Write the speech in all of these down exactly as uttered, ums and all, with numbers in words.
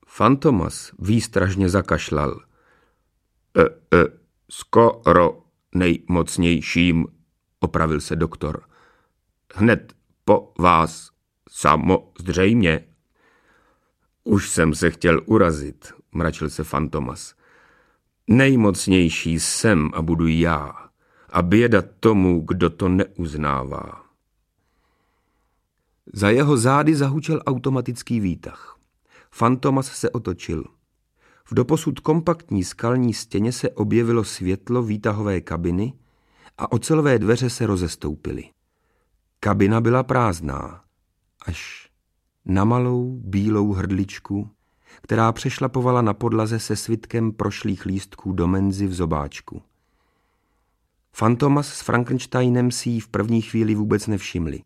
Fantomas výstražně zakašlal. E, e, skoro nejmocnějším, opravil se doktor. Hned po vás, samozřejmě. Už jsem se chtěl urazit, mračil se Fantomas. Nejmocnější jsem a budu já. A běda tomu, kdo to neuznává. Za jeho zády zahučel automatický výtah. Fantomas se otočil. V doposud kompaktní skalní stěně se objevilo světlo výtahové kabiny a ocelové dveře se rozestoupily. Kabina byla prázdná, až na malou bílou hrdličku, která přešlapovala na podlaze se svitkem prošlých lístků do menzy v zobáčku. Fantomas s Frankensteinem si ji v první chvíli vůbec nevšimli.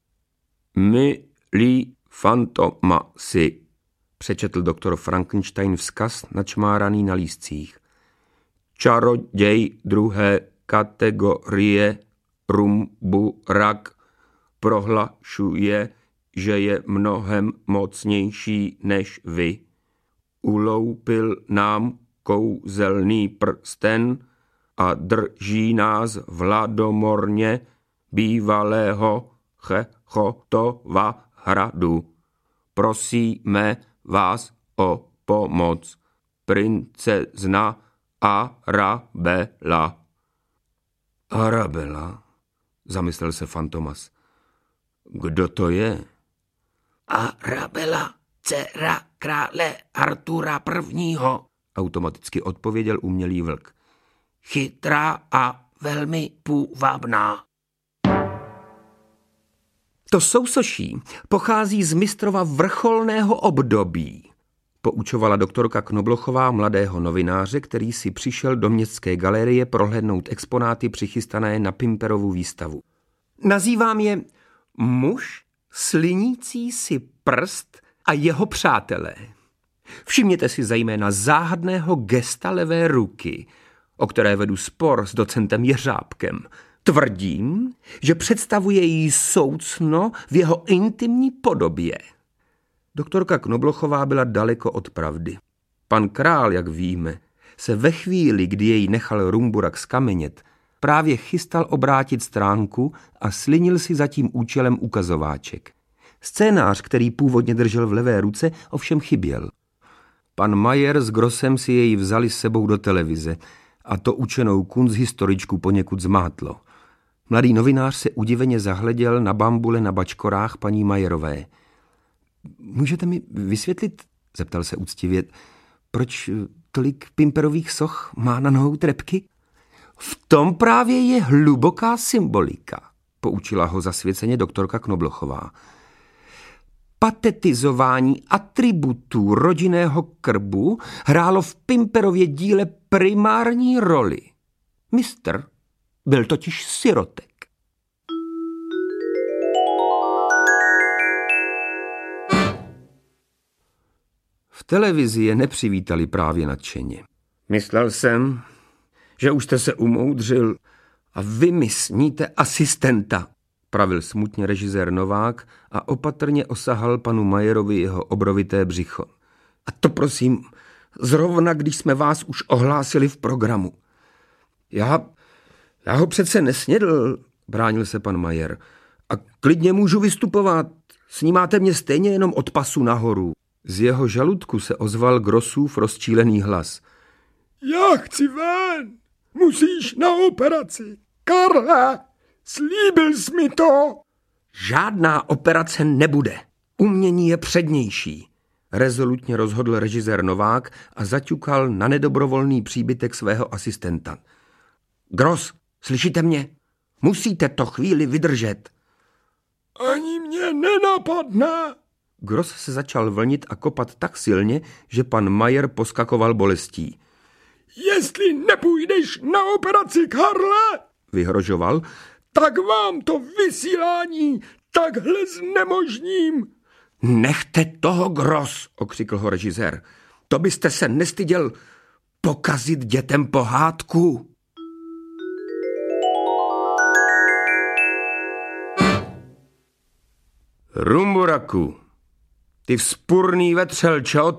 Milí Fantomasi, přečetl doktor Frankenstein vzkaz načmáraný na lístcích. Čaroděj druhé kategorie Rumburak prohlašuje, že je mnohem mocnější než vy. Uloupil nám kouzelný prsten a drží nás v hladomorně bývalého Chechotova hradu. Prosíme vás o pomoc. Princezna Arabela. Arabela? Zamyslel se Fantomas. Kdo to je? Arabela, dcera krále Artura prvního, automaticky odpověděl umělý vlk. Chytrá a velmi půvabná. To sousoší pochází z mistrova vrcholného období, poučovala doktorka Knoblochová mladého novináře, který si přišel do městské galerie prohlédnout exponáty přichystané na Pimperovu výstavu. Nazývám je muž slinící si prst a jeho přátelé. Všimněte si zejména záhadného gesta levé ruky, o které vedu spor s docentem Jeřábkem. Tvrdím, že představuje jí soucno v jeho intimní podobě. Doktorka Knoblochová byla daleko od pravdy. Pan král, jak víme, se ve chvíli, kdy jej nechal Rumburak skamenět, právě chystal obrátit stránku a slinil si za tím účelem ukazováček. Scénář, který původně držel v levé ruce, ovšem chyběl. Pan Majer s Grossem si jej vzali s sebou do televize a to učenou kunsthistoričku poněkud zmátlo. Mladý novinář se udiveně zahleděl na bambule na bačkorách paní Majerové. Můžete mi vysvětlit, zeptal se úctivě, proč tolik Pimperových soch má na nohou trepky? V tom právě je hluboká symbolika, poučila ho zasvěceně doktorka Knoblochová. Patetizování atributů rodinného krbu hrálo v Pimperově díle primární roli. Mistr byl totiž sirotek. V televizi je nepřivítali právě nadšeně. Myslel jsem, že už jste se umoudřil a vy mi sníte asistenta, pravil smutně režisér Novák a opatrně osahal panu Majerovi jeho obrovité břicho. A to prosím, zrovna když jsme vás už ohlásili v programu. Já, já ho přece nesnědl, bránil se pan Majer. A klidně můžu vystupovat, snímáte mě stejně jenom od pasu nahoru. Z jeho žaludku se ozval Grossův rozčílený hlas. Já chci ven, musíš na operaci. Karle, slíbil jsi mi to. Žádná operace nebude. Umění je přednější. Rezolutně rozhodl režisér Novák a zaťukal na nedobrovolný příbytek svého asistenta. Gross, slyšíte mě? Musíte to chvíli vydržet. Ani mě nenapadne. Gross se začal vlnit a kopat tak silně, že pan Majer poskakoval bolestí. Jestli nepůjdeš na operaci, Karle, vyhrožoval, tak vám to vysílání takhle znemožním. Nechte toho, Gross, okřikl ho režisér. To byste se nestyděl pokazit dětem pohádku. Rumburaku, ty vzpurný vetřelčo,